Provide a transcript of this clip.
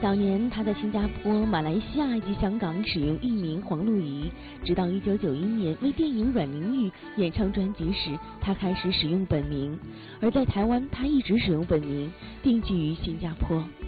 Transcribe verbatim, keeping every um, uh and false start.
早年他在新加坡、马来西亚以及香港使用艺名黄露怡，直到一九九一年为电影《阮玲玉》演唱专辑时，他开始使用本名。而在台湾，他一直使用本名，定居于新加坡。